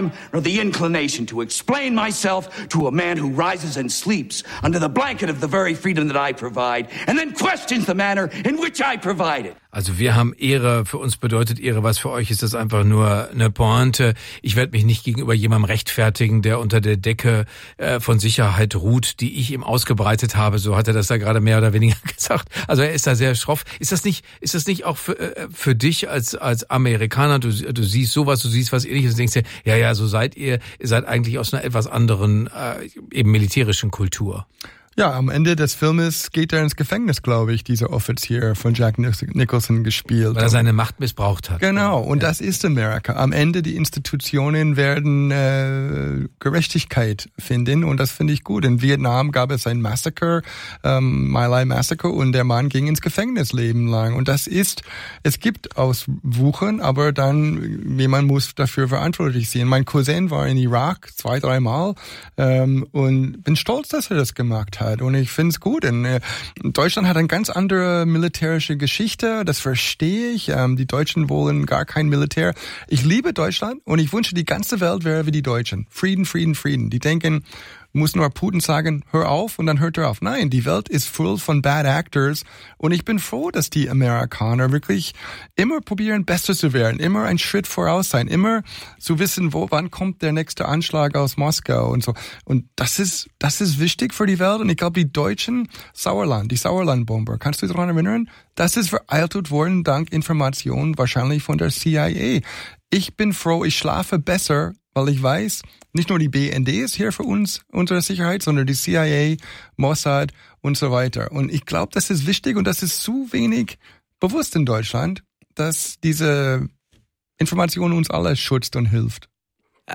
time nor the inclination to explain myself to a man who rises and sleeps under the blanket of the very freedom that I provide and then questions the manner in which I provide it. Also wir haben Ehre, für uns bedeutet Ehre, was für euch ist das einfach nur eine Pointe. Ich werde mich nicht gegenüber jemandem rechtfertigen, der unter der Decke von Sicherheit ruht, die ich ihm ausgebreitet habe. So hat er das da gerade mehr oder weniger gesagt. Also er ist da sehr schroff. Ist das nicht auch für dich als Amerikaner, du siehst sowas, du siehst was Ähnliches und denkst dir, ja, so seid ihr seid eigentlich aus einer etwas anderen, eben militärischen Kultur. Ja, am Ende des Filmes geht er ins Gefängnis, glaube ich, dieser Offizier von Jack Nicholson gespielt. Weil er seine Macht missbraucht hat. Genau, und das ist Amerika. Am Ende die Institutionen werden Gerechtigkeit finden und das finde ich gut. In Vietnam gab es ein Massaker, My Lai Massacre, und der Mann ging ins Gefängnis lebenlang. Und das ist, es gibt Auswuchern, aber dann jemand muss dafür verantwortlich sein. Mein Cousin war in Irak 2-3 Mal und bin stolz, dass er das gemacht hat. Und ich finde es gut. Deutschland hat eine ganz andere militärische Geschichte. Das verstehe ich. Die Deutschen wollen gar kein Militär. Ich liebe Deutschland und ich wünsche, die ganze Welt wäre wie die Deutschen. Frieden, Frieden, Frieden. Die denken, muss nur Putin sagen, hör auf, und dann hört er auf. Nein, die Welt ist voll von bad actors und ich bin froh, dass die Amerikaner wirklich immer probieren, besser zu werden, immer einen Schritt voraus sein, immer zu wissen, wann kommt der nächste Anschlag aus Moskau und so. Und das ist wichtig für die Welt und ich glaube, die Deutschen, die Sauerlandbomber, kannst du dich daran erinnern? Das ist vereitelt worden dank Informationen wahrscheinlich von der CIA. Ich bin froh, ich schlafe besser, weil ich weiß, nicht nur die BND ist hier für uns, unsere Sicherheit, sondern die CIA, Mossad und so weiter. Und ich glaube, das ist wichtig und das ist zu wenig bewusst in Deutschland, dass diese Information uns alle schützt und hilft.